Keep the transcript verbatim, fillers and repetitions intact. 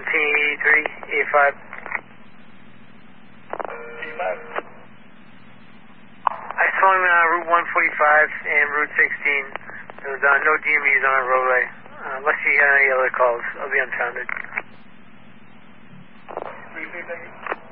seventeen eighty-three, eighty-five. eighty-five. I swung on uh, Route one forty-five and Route sixteen. There was uh, no D M Vs on our roadway. Uh, unless you got any other calls, I'll be unfounded. Repeat, baby.